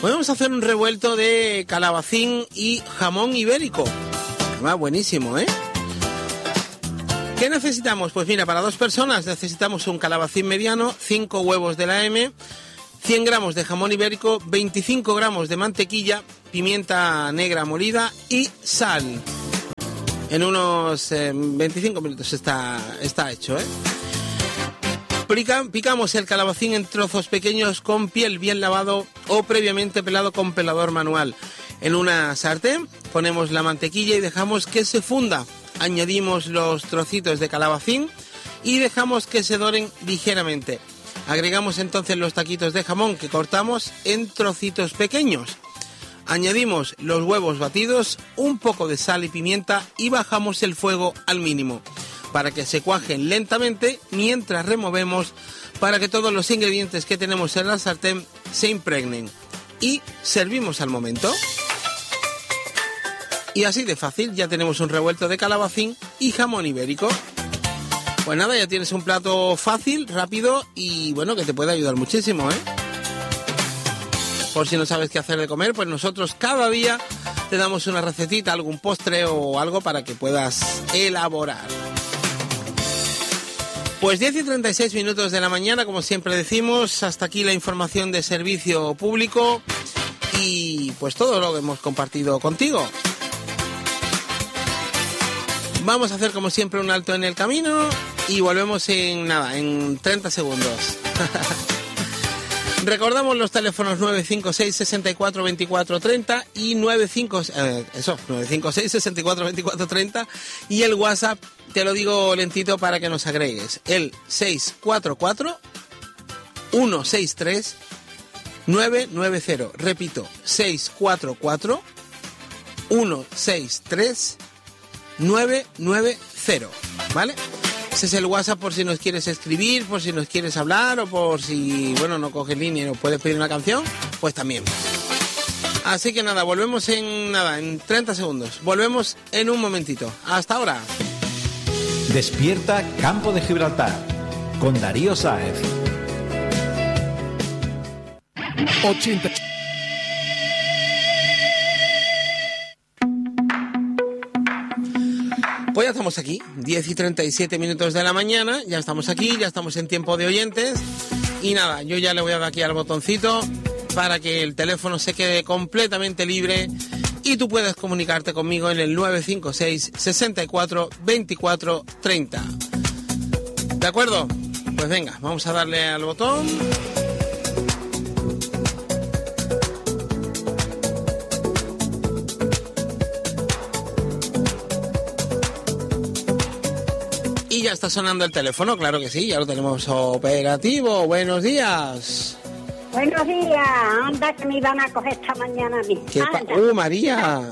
Hoy vamos a hacer un revuelto de calabacín y jamón ibérico. Buenísimo, ¿eh? ¿Qué necesitamos? Pues mira, para 2 personas necesitamos un calabacín mediano, 5 huevos de la M, 100 gramos de jamón ibérico, 25 gramos de mantequilla, pimienta negra molida y sal. En unos 25 minutos está hecho, ¿eh? Picamos el calabacín en trozos pequeños con piel bien lavado o previamente pelado con pelador manual. En una sartén ponemos la mantequilla y dejamos que se funda. Añadimos los trocitos de calabacín y dejamos que se doren ligeramente. Agregamos entonces los taquitos de jamón que cortamos en trocitos pequeños. Añadimos los huevos batidos, un poco de sal y pimienta y bajamos el fuego al mínimo para que se cuajen lentamente mientras removemos para que todos los ingredientes que tenemos en la sartén se impregnen. Y servimos al momento. Y así de fácil ya tenemos un revuelto de calabacín y jamón ibérico. Pues nada, ya tienes un plato fácil, rápido y bueno, que te puede ayudar muchísimo, ¿eh? Por si no sabes qué hacer de comer, pues nosotros cada día te damos una recetita, algún postre o algo para que puedas elaborar. Pues 10:36 de la mañana, como siempre decimos, hasta aquí la información de servicio público y pues todo lo que hemos compartido contigo. Vamos a hacer como siempre un alto en el camino y volvemos en 30 segundos. Recordamos los teléfonos 956 64 24 30 y 956 64 24 30 y el WhatsApp, te lo digo lentito para que nos agregues, el 644 163 990. Repito, 644 163 990, ¿vale? Ese es el WhatsApp por si nos quieres escribir, por si nos quieres hablar o por si, bueno, no coges línea y nos puedes pedir una canción, pues también. Así que nada, volvemos en 30 segundos. Volvemos en un momentito. Hasta ahora. Despierta Campo de Gibraltar con Darío Sáez. 80. Pues ya estamos aquí, 10:37 de la mañana, ya estamos aquí, ya estamos en tiempo de oyentes y nada, yo ya le voy a dar aquí al botoncito para que el teléfono se quede completamente libre y tú puedas comunicarte conmigo en el 956 64 24 30. ¿De acuerdo? Pues venga, vamos a darle al botón. Y ya está sonando el teléfono, claro que sí, ya lo tenemos operativo. Buenos días. Buenos días, anda que me iban a coger esta mañana a mí. María,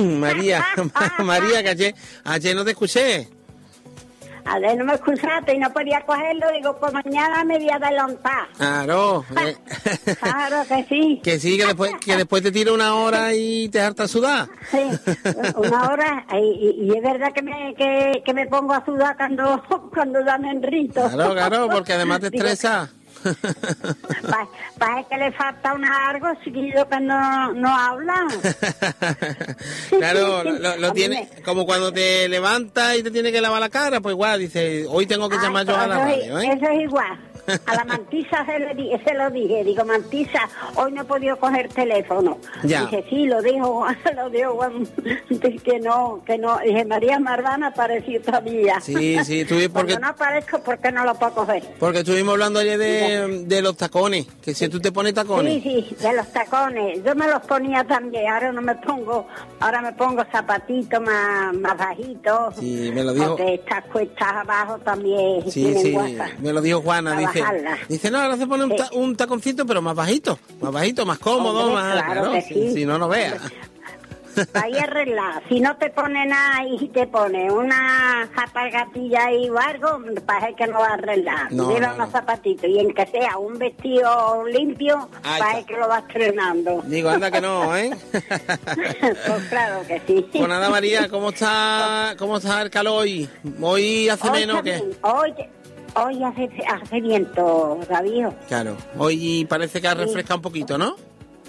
María, que ayer no te escuché. A ver, no me escuchaste y no podía cogerlo, digo, pues mañana me voy a adelantar. Claro. Claro que sí. Que sí, que después te tira una hora y te harta sudar. Sí, una hora, y es verdad que me pongo a sudar cuando dan en rito. Claro, porque además te estresa. Parece que le falta algo seguido que no hablan. Claro, lo tiene como cuando te levantas y te tiene que lavar la cara, pues igual dice, hoy tengo que llamar yo a la radio, ¿eh? Eso es igual. A la Mantisa se lo dije, digo, Mantisa, hoy no he podido coger teléfono. Ya. Dice, sí, lo dijo, que no. Dije, María Marvana apareció todavía. Sí, porque cuando no aparezco, ¿por qué no lo puedo coger? Porque estuvimos hablando ayer de los tacones, que si tú te pones tacones. Sí, de los tacones. Yo me los ponía también, ahora me pongo zapatitos más bajitos. Sí, me lo dijo. Porque estas cuestas abajo también. Sí, guasa. me lo dijo Juana, dice, no, ahora se pone un taconcito, pero más bajito, más cómodo, hombre, claro que sí. Si no veas. Ahí arreglar. Si no te pone nada y te pone una zapagatilla ahí o algo, parece que no va a arreglar. Lleva unos zapatitos y en que sea un vestido limpio, parece que lo va estrenando. Digo, anda que no, ¿eh? Pues claro que sí. Pues nada, María, ¿cómo está el calor hoy? ¿Hoy hace menos que? Hoy hace viento, David. Claro, hoy parece que ha refrescado un poquito, ¿no?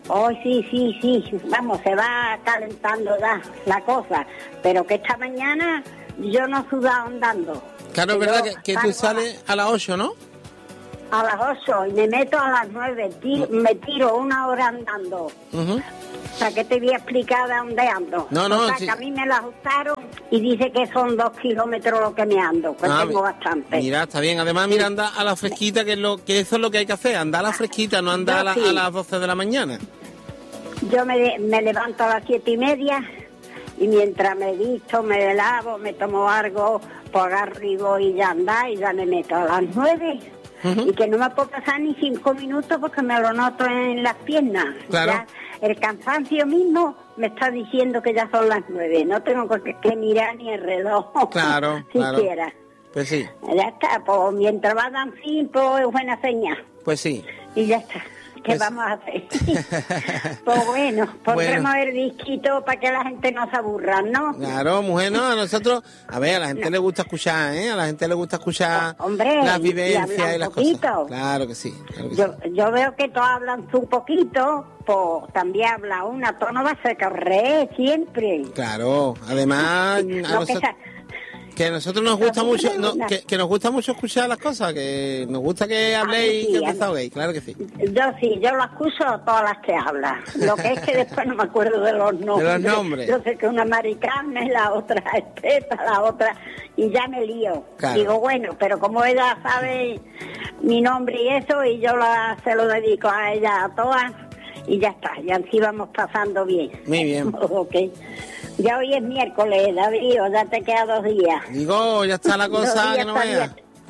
Oh, sí. Vamos, se va calentando ya la cosa. Pero que esta mañana yo no he sudado andando. Claro, es verdad que tú sales a las 8, ¿no? A las 8 y me meto a las 9. Me tiro 1 hora andando. O sea, que te voy a explicar de dónde ando. No, o sea, sí. Que a mí me la ajustaron y dice que son 2 kilómetros lo que me ando, pues tengo bastante. Mira, está bien. Además, mira, anda a la fresquita, que eso es lo que hay que hacer. Andar a la fresquita, no andar a las 12 de la mañana. Yo me levanto a las 7:30 y mientras me visto, me lavo, me tomo algo, pues agarro y voy y ya andar y ya me meto a las 9. Y que no me puedo pasar ni 5 minutos porque me lo noto en las piernas. Claro. Ya, el cansancio mismo me está diciendo que ya son las 9. No tengo que mirar ni el reloj. Claro, siquiera. Pues sí. Ya está, pues mientras vayan fin, pues es buena señal. Pues sí. Y ya está. ¿Qué vamos a hacer? Pues bueno, pondremos el disquito para que la gente no se aburra, ¿no? Claro, mujer, no, a nosotros, a la gente le gusta escuchar, ¿eh? A la gente le gusta escuchar las vivencias y las cosas. Claro que sí. Yo veo que todos hablan un poquito, pues también habla una, todo no va a ser correr siempre. Claro, además, que a nosotros nos gusta mucho, que nos gusta mucho escuchar las cosas, que nos gusta que habléis y que desahoguéis, claro que sí. Yo lo escucho todas las que hablan. Lo que es que después no me acuerdo de los nombres. De los nombres. Yo sé que una maricana, la otra espeta, la otra, y ya me lío. Claro. Digo, bueno, pero como ella sabe mi nombre y eso, y yo se lo dedico a ella a todas, y ya está, y así vamos pasando bien. Muy bien. Okay. Ya hoy es miércoles, David, ya te quedan 2 días. Digo, ya está la cosa que no veas.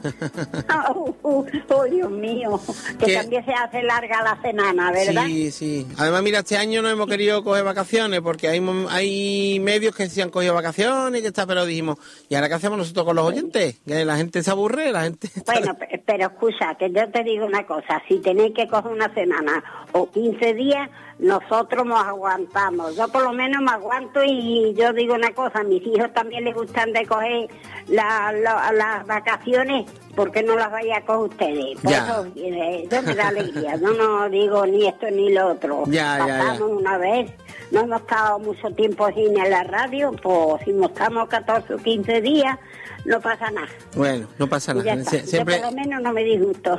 Oh, Dios mío, que también se hace larga la semana, ¿verdad? Sí. Además, mira, este año no hemos querido coger vacaciones porque hay medios que se han cogido vacaciones, pero dijimos, ¿y ahora qué hacemos nosotros con los oyentes? Que la gente se aburre, la gente... Bueno, pero escucha, que yo te digo una cosa, si tenéis que coger una semana o 15 días, nosotros nos aguantamos. Yo por lo menos me aguanto y yo digo una cosa, a mis hijos también les gustan de coger las vacaciones, porque no las vaya a coger ustedes. Por eso me da alegría. Yo no digo ni esto ni lo otro. Pasamos una vez, no hemos estado mucho tiempo sin en la radio, pues si no estamos 14 o 15 días, no pasa nada. Bueno, no pasa nada. Siempre... Yo por lo menos no me disgusto.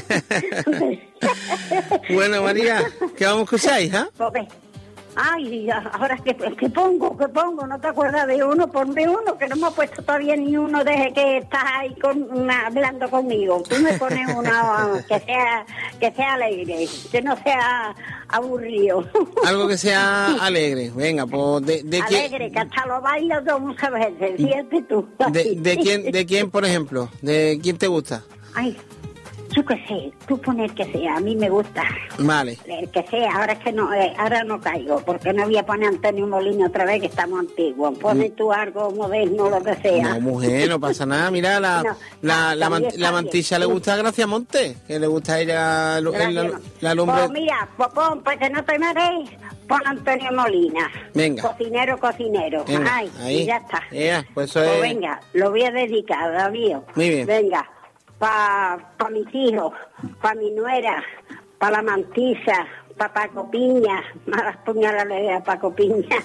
Bueno, María, ¿qué vamos a escuchar, hija? Ay, ahora que pongo, no te acuerdas de uno, ponme uno, que no me ha puesto todavía ni uno desde que estás ahí hablando conmigo. Tú me pones uno que sea alegre, que no sea aburrido. Algo que sea alegre, venga, pues de alegre, que hasta lo bailas yo muchas veces, fíjate tú. ¿De quién, por ejemplo? ¿De quién te gusta? Ay, yo qué sé, tú pones que sea, a mí me gusta. Vale. El que sea, ahora es que no, ahora no caigo, porque no voy a poner Antonio Molina otra vez, que estamos antiguos. Pone tú algo moderno, lo que sea. No, mujer, no pasa nada. Mira, la mantilla le gusta a Gracia Monte, que le gusta a ella la lumbre. Pues mira, pues que no te marees, pon Antonio Molina. Venga. Cocinero. Venga, ay, ahí. Y ya está. Pues eso es... venga, lo voy a dedicar, David. Muy bien. Venga. Para mis hijos, para mi nuera, para la mantilla, para Paco Piña, malas puñaladas a Paco Piña.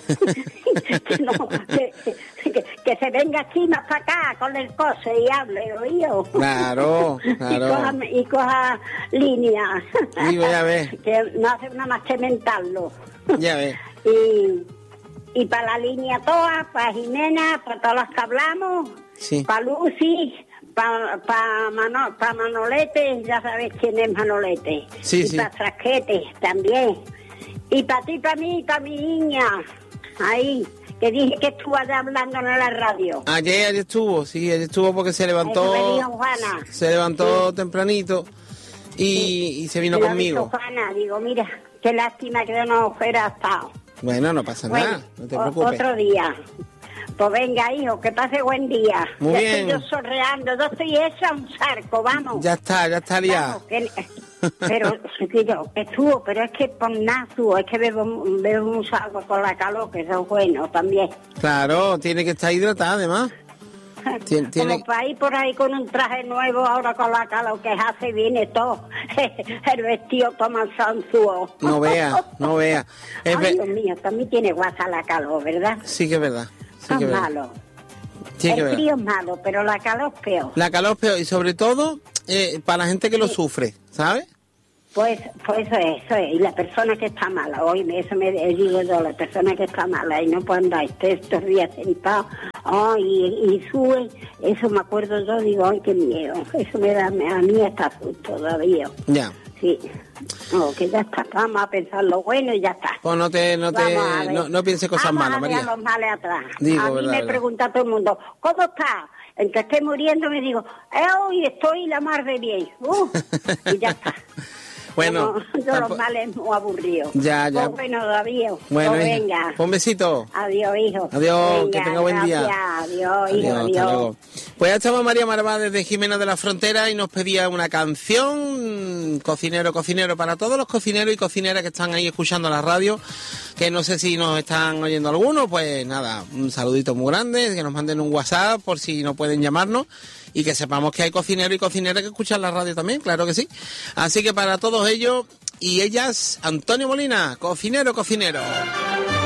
que se venga aquí más para acá con el coche y hable, oído. Claro. Y coja línea. Digo, ya ves. Que no hace nada más que mentarlo. Ya ves. Y para la línea toda, para Jimena, para todas las que hablamos, para Lucy, para Manolete, ya sabes quién es Manolete. Y para Trasquete también. Y para ti, para mí, para mi niña. Ahí, que dije que estuvo allá hablando en la radio. Ayer estuvo porque se levantó. Eso me dijo Juana. Se levantó tempranito y se vino conmigo. Juana, digo, mira, qué lástima que yo no fuera estado. Bueno, no pasa nada, no te preocupes. Otro día. Pues venga, hijo, que pase buen día. Muy bien. Estoy yo sorreando, yo estoy hecha un charco, vamos. Ya está liado. Pero estuvo, pero es que por nada es que bebo mucho agua con la calor, que eso es bueno también. Claro, tiene que estar hidratada además. Como para ir por ahí con un traje nuevo, ahora con la calor que hace, viene todo el vestido toma sanzuo. No vea. Ay, Dios mío, también tiene guasa la calor, ¿verdad? Sí que es verdad. Es malo. El frío es malo, pero la calor es peor. La calor es peor, y sobre todo para la gente que lo sufre, ¿sabes? Pues eso es. Y la persona que está mala, hoy eso me digo yo, la persona que está mala y no puede andar estos días sentado, y sube, eso me acuerdo yo, digo, ay, qué miedo, eso me da, a mí está susto todavía. Ya. Sí. No, que ya está, vamos a pensar lo bueno y ya está. Pues no piense cosas malas, María. Vamos a los males atrás. Digo, a mí me pregunta todo el mundo, ¿cómo está? En que esté muriendo me digo, hoy estoy la mar de bien. Y ya está. Bueno, yo los males muy aburridos. Ya. Pues bueno, David. Bueno, pues venga. Un besito. Adiós, hijo. Adiós, venga, que tenga buen día. Adiós, hijo, adiós. Hasta luego. Pues ya estaba María Marvá desde Jimena de la Frontera y nos pedía una canción, cocinero, para todos los cocineros y cocineras que están ahí escuchando la radio, que no sé si nos están oyendo algunos, pues nada, un saludito muy grande, que nos manden un WhatsApp por si no pueden llamarnos. Y que sepamos que hay cocineros y cocineras que escuchan la radio también, claro que sí. Así que para todos ellos y ellas, Antonio Molina, cocinero.